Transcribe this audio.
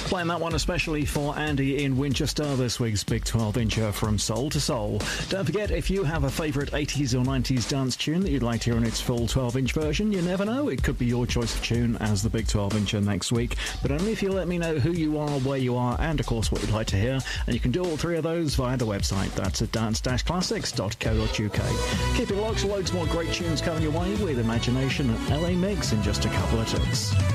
Playing that one especially for Andy in Winchester, this week's Big 12-incher from Soul to Soul. Don't forget, if you have a favourite 80s or 90s dance tune that you'd like to hear in its full 12-inch version, you never know, it could be your choice of tune as the Big 12-incher next week. But only if you let me know who you are, where you are, and of course what you'd like to hear. And you can do all three of those via the website. That's at dance-classics.co.uk. Keep it locked, loads more great tunes coming your way with Imagination and LA Mix in just a couple of ticks.